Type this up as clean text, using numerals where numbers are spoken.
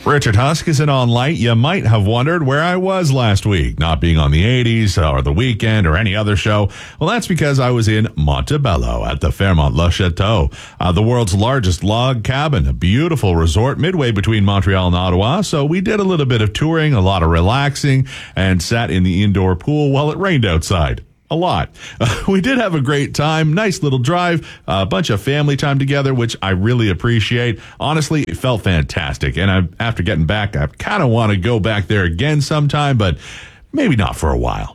Richard Huskisson on Light. You might have wondered where I was last week, not being on the 80s or the weekend or any other show. Well, that's because I was in Montebello at the Fairmont Le Chateau, the world's largest log cabin, a beautiful resort midway between Montreal and Ottawa. So we did a little bit of touring, a lot of relaxing, and sat in the indoor pool while it rained outside. A lot. We did have a great time. Nice little drive, a bunch of family time together, which I really appreciate. Honestly, it felt fantastic. And after getting back, I kind of want to go back there again sometime, but maybe not for a while.